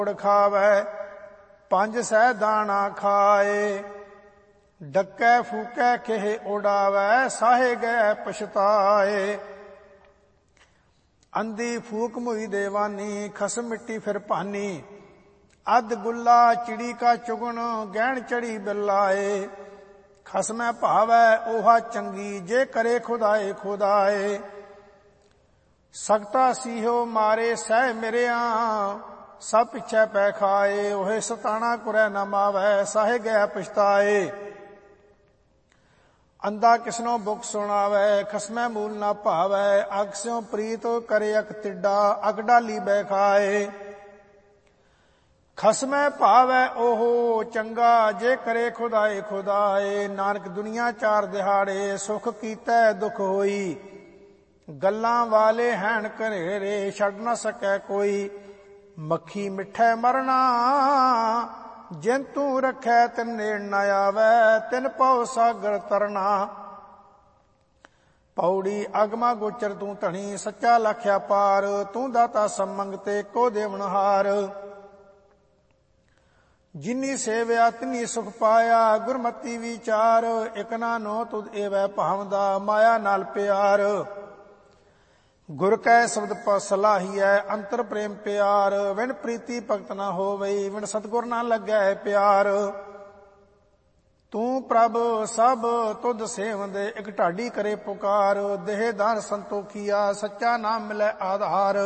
खावै पंज सै दाना खाए। डकै फूकै केह उड़ावै साहे गए पछताए। अंधी फूक मुई देवानी खसम मिट्टी फिर पानी। अध गुल्ला चिड़ी का चुगन गहन चढ़ी बिलाए। खसमै भावै ओहा चंगी जे करे खुदाए खुदाए। सकता सीहो मारे सह मेरेया सब पिछे पै खाए। ओहे सताना कुरै न मावै साहे गया पछताए। अंधा किसनो बुक सुनावै खसमै मूल न भावै। अग स्यों प्रीत करे अक तिड्डा अग डाली बै खाए। खसमै भावै ओहो चंगा जे करे खुदाए खुदाए। नानक दुनिया चार दिहाड़े सुख कीतै दुख होई। गल्लां वाले हैन घनेरे छड़ न सकै कोई। मक्खी मिठै मरना जिन तू रखै तिन नेड़ न आवै। तिन पाओ सागर तरना। पौड़ी अगमा गोचर तू धनी सच्चा लख्या पार। तू दाता सब मंगते को देवनहार। जिनी सेव्या तिनी सुख पाया गुरमति विचार। इक ना नो तुद एवै भावदा माया नाल प्यार। गुर कै शब्द सलाहियै अंतर प्रेम प्यार। विन प्रीति भगत न होवई विन सतगुर न लगै प्यार। तू प्रभ सब तुद सेवंदे इक ढाडी करे पुकार। देह दान संतोखिया सच्चा नाम मिलै आधार।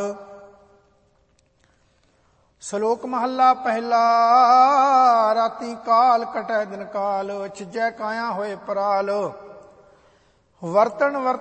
श्लोक महला पहला। राती काल कटै दिन काल छिजै काया होए पराल। वर्तन